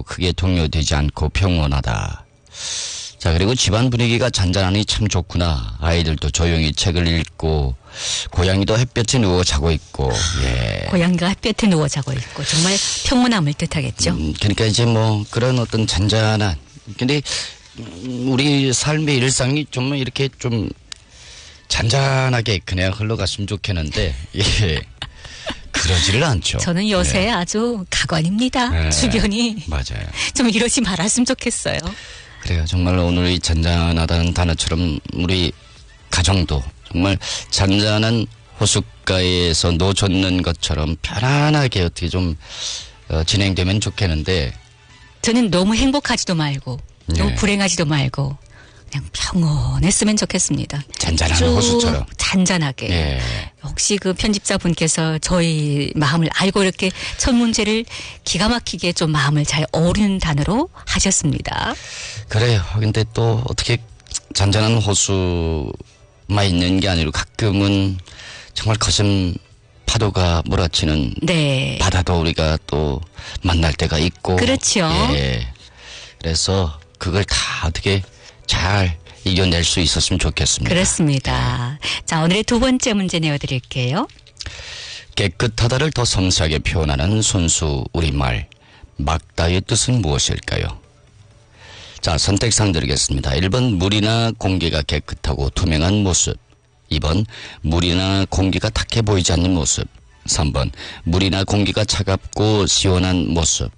크게 동요되지 않고 평온하다. 자, 그리고 집안 분위기가 잔잔하니 참 좋구나. 아이들도 조용히 책을 읽고 고양이도 햇볕에 누워 자고 있고. 예. 고양이가 햇볕에 누워 자고 있고 정말 평온함을 뜻하겠죠. 그러니까 이제 뭐 그런 어떤 잔잔한, 근데 우리 삶의 일상이 정말 이렇게 좀 잔잔하게 그냥 흘러갔으면 좋겠는데 예. 그러지를 않죠. 저는 요새 예. 아주 가관입니다. 예. 주변이. 맞아요. 좀 이러지 말았으면 좋겠어요. 그래요. 정말 오늘 이 잔잔하다는 단어처럼 우리 가정도 정말 잔잔한 호숫가에서 노 젓는 것처럼 편안하게 어떻게 좀 진행되면 좋겠는데, 저는 너무 행복하지도 말고 너무 예. 불행하지도 말고 그냥 평온했으면 좋겠습니다. 잔잔한 쭉 호수처럼. 잔잔하게. 예. 혹시 그 편집자분께서 저희 마음을 알고 이렇게 첫 문제를 기가 막히게 좀 마음을 잘 어우르는 단어로 하셨습니다. 그래요. 근데 또 어떻게 잔잔한 호수만 있는 게 아니고 가끔은 정말 거센 파도가 몰아치는 네. 바다도 우리가 또 만날 때가 있고. 그렇죠. 예. 그래서 그걸 다 어떻게 잘 이겨낼 수 있었으면 좋겠습니다. 그렇습니다. 자, 오늘의 두 번째 문제 내어드릴게요. 깨끗하다를 더 섬세하게 표현하는 순수 우리말 막다의 뜻은 무엇일까요? 자, 선택상 드리겠습니다. 1번 물이나 공기가 깨끗하고 투명한 모습. 2번 물이나 공기가 탁해 보이지 않는 모습. 3번 물이나 공기가 차갑고 시원한 모습.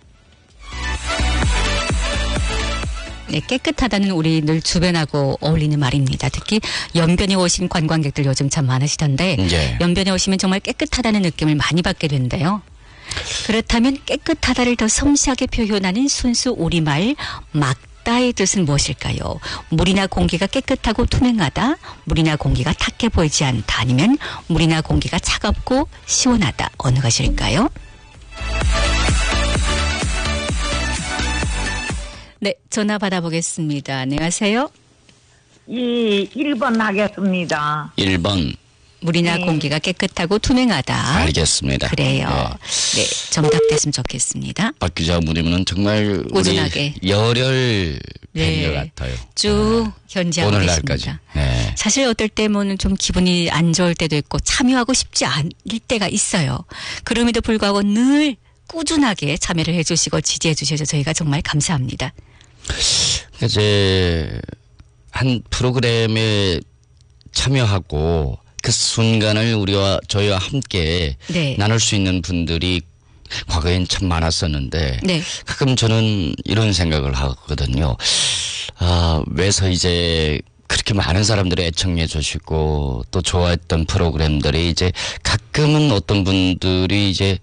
네, 깨끗하다는 우리 늘 주변하고 어울리는 말입니다. 특히 연변에 오신 관광객들 요즘 참 많으시던데 예. 연변에 오시면 정말 깨끗하다는 느낌을 많이 받게 된대요. 그렇다면 깨끗하다를 더 섬세하게 표현하는 순수 우리말 막다의 뜻은 무엇일까요? 물이나 공기가 깨끗하고 투명하다, 물이나 공기가 탁해 보이지 않다, 아니면 물이나 공기가 차갑고 시원하다. 어느 것일까요? 네, 전화 받아보겠습니다. 안녕하세요. 예, 1번 하겠습니다. 1번 물이나 네. 공기가 깨끗하고 투명하다. 알겠습니다. 그래요. 네, 정답됐으면 좋겠습니다. 박 기자 무림은 정말 꾸준하게. 우리 열혈 팬녀 네. 같아요. 쭉 현지하고 오늘날까지. 계십니다. 네. 사실 어떨 때는 좀 기분이 안 좋을 때도 있고 참여하고 싶지 않을 때가 있어요. 그럼에도 불구하고 늘 꾸준하게 참여를 해주시고 지지해 주셔서 저희가 정말 감사합니다. 이제 한 프로그램에 참여하고 그 순간을 저희와 함께 네. 나눌 수 있는 분들이 과거엔 참 많았었는데 네. 가끔 저는 이런 생각을 하거든요. 왜서 이제 그렇게 많은 사람들이 애청해 주시고 또 좋아했던 프로그램들이 이제 가끔은 어떤 분들이 이제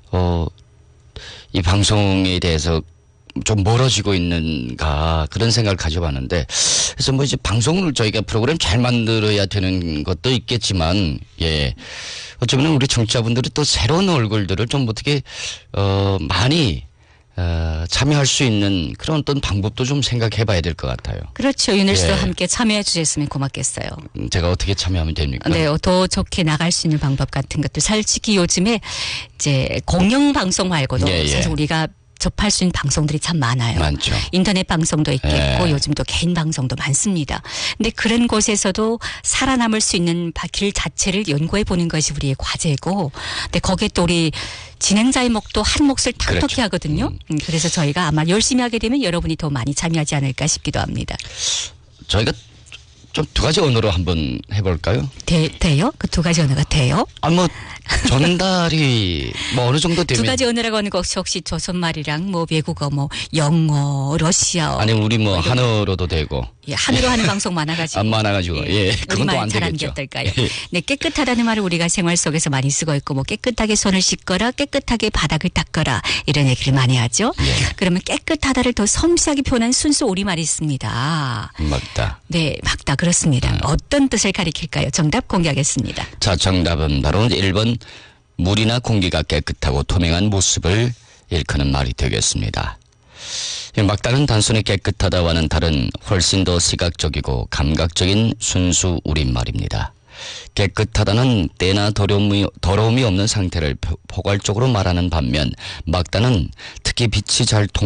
이 방송에 대해서 좀 멀어지고 있는가 그런 생각을 가져봤는데, 그래서 뭐 이제 방송을 저희가 프로그램 잘 만들어야 되는 것도 있겠지만, 예, 어쩌면 우리 청취자분들이 또 새로운 얼굴들을 좀 어떻게 많이 참여할 수 있는 그런 어떤 방법도 좀 생각해봐야 될 것 같아요. 그렇죠. 윤일씨도 예. 함께 참여해 주셨으면 고맙겠어요. 제가 어떻게 참여하면 됩니까? 네, 더 좋게 나갈 수 있는 방법 같은 것도 솔직히 요즘에 이제 공영 방송 말고도 예, 예. 사실 우리가 접할 수 있는 방송들이 참 많아요. 많죠. 인터넷 방송도 있겠고 예. 요즘 또 개인 방송도 많습니다. 근데 그런 곳에서도 살아남을 수 있는 길 자체를 연구해 보는 것이 우리의 과제고, 근데 거기에 또 우리 진행자의 목도 한 몫을 탁탁히 그렇죠. 하거든요. 그래서 저희가 아마 열심히 하게 되면 여러분이 더 많이 참여하지 않을까 싶기도 합니다. 저희가 좀 두 가지 언어로 한번 해볼까요? 돼요? 그 두 가지 언어가 돼요? 뭐 전달이 뭐 어느 정도 되면. 두 가지 언어라고 하는 것 혹시 조선말이랑 뭐 외국어 뭐 영어, 러시아어. 아니 우리 뭐 한어로도 되고. 예, 한으로 하는 방송 많아가지고. 안 많아가지고. 예, 그건 또 우리말 안 잘하는 게 되겠죠. 어떨까요? 예. 네, 깨끗하다는 말을 우리가 생활 속에서 많이 쓰고 있고, 뭐 깨끗하게 손을 씻거라, 깨끗하게 바닥을 닦거라 이런 얘기를 많이 하죠. 예. 그러면 깨끗하다를 더 섬세하게 표현한 순수 우리말이 있습니다. 맞다. 네, 맞다 그렇습니다. 어떤 뜻을 가리킬까요? 정답 공개하겠습니다. 자, 정답은 바로 1번 물이나 공기가 깨끗하고 투명한 모습을 일컫는 말이 되겠습니다. 막다른 단순히 깨끗하다와는 다른 훨씬 더 시각적이고 감각적인 순수 우리말입니다. 깨끗하다는 때나 더러움이 없는 상태를 포괄적으로 말하는 반면 막다는 특히 빛이 잘